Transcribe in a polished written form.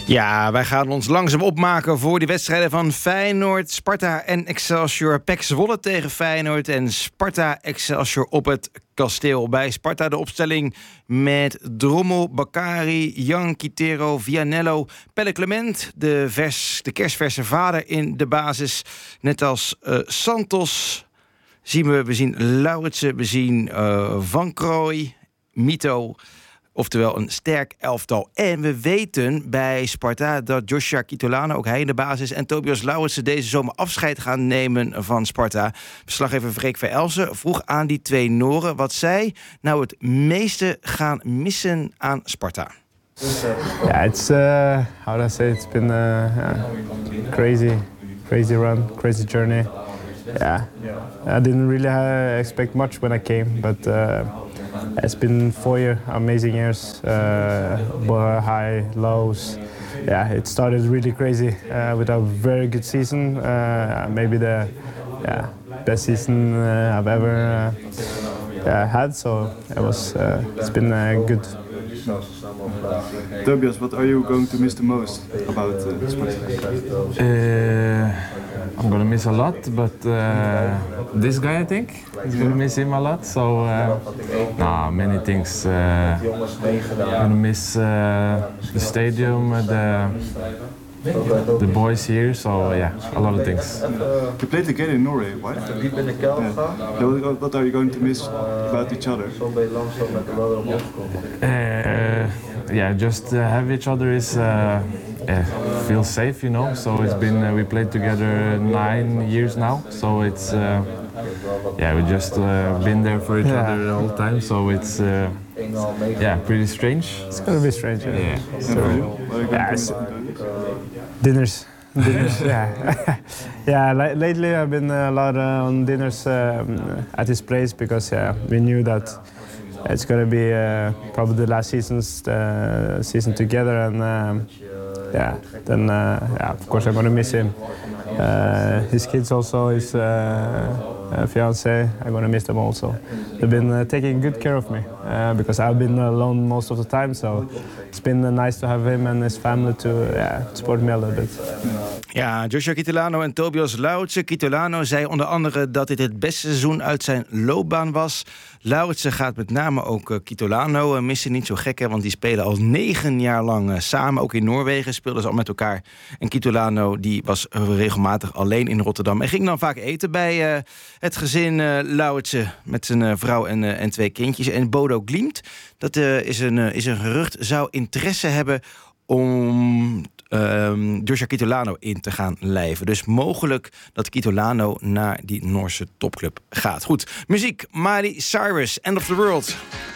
Ja, wij gaan ons langzaam opmaken voor de wedstrijden van Feyenoord, Sparta en Excelsior. PEC Zwolle tegen Feyenoord en Sparta Excelsior op het Kasteel. Bij Sparta de opstelling met Drommel, Bakary, Jan Quintero, Vianello, Pelle Clement, de kerstverse vader in de basis. Net als Santos we zien Lauritsen, we zien Van Krooij, Mito. Oftewel een sterk elftal. En we weten bij Sparta dat Joshua Kitolano, ook hij in de basis, en Tobias Lauritsen deze zomer afscheid gaan nemen van Sparta. Verslaggever Freek Verelsen vroeg aan die twee Noren wat zij nou het meeste gaan missen aan Sparta. Yeah, it's how do I say? It's been crazy run, crazy journey. Yeah, I didn't really expect much when I came, but it's been 4 amazing years, high, lows. Yeah, it started really crazy with a very good season, maybe the best season I've ever had. So it's been good. Tobias, what are you going to miss the most about Sparta? I'm gonna miss a lot, but this guy I think is gonna miss him a lot. So many things. I'm gonna miss the stadium, the boys here. So yeah, a lot of things. You played again in Norway, right? Yeah. What are you going to miss about each other? Just have each other is feel safe, you know. So it's been we played together 9 years now. So it's we just been there for each other the whole time. So it's pretty strange. It's gonna be strange. Yeah. Dinners. Lately I've been a lot on dinners at his place because we knew that it's gonna be probably the last season together, and of course I'm gonna miss him. His kids also, his fiance, I'm gonna miss them also. They've been taking good care of me because I've been alone most of the time, so it's been nice to have him and his family to support me a little bit. Ja, Joshua Kitolano en Tobias Lauritsen. Kitolano zei onder andere dat dit het beste seizoen uit zijn loopbaan was. Lauritsen gaat met name ook Kitolano missen. Niet zo gek, hè, want die spelen al 9 jaar lang samen. Ook in Noorwegen speelden ze al met elkaar. En Kitolano die was regelmatig alleen in Rotterdam. En ging dan vaak eten bij het gezin Lauritsen met zijn vrouw en 2 kindjes. En Bodo Glimt, dat is een gerucht, zou interesse hebben om Joshua Kitolano in te gaan lijven. Dus mogelijk dat Kitolano naar die Noorse topclub gaat. Goed, muziek, Miley Cyrus, End of the World.